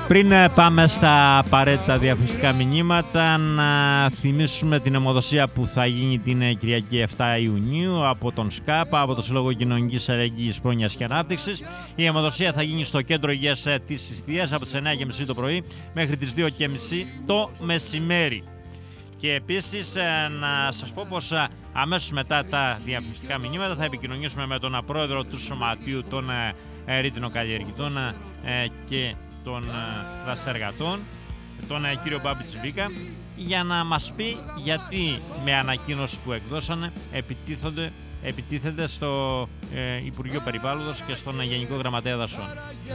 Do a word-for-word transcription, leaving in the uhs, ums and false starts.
Πριν πάμε στα απαραίτητα διαφημιστικά μηνύματα, να θυμίσουμε την αιμοδοσία που θα γίνει την Κυριακή επτά Ιουνίου από τον ΣΚΑΠ, από το Σύλλογο Κοινωνικής Αλληλεγγύης, Πρόνοιας και Ανάπτυξης. Η αιμοδοσία θα γίνει στο Κέντρο Υγείας της Ιστίας από τις εννιά και μισή το πρωί μέχρι τις δύο και μισή το μεσημέρι. Και επίσης να σας πω πως αμέσως μετά τα διαφημιστικά μηνύματα θα επικοινωνήσουμε με τον πρόεδρο του Σωματείου των Ρήτινοκαλλιεργητών και των δασεργατών, τον κύριο Μπάμπη Τσιβίκα, για να μας πει γιατί με ανακοίνωση που εκδώσανε επιτίθενται, επιτίθενται στο ε, Υπουργείο Περιβάλλοντος και στον Γενικό Γραμματέα Δασών.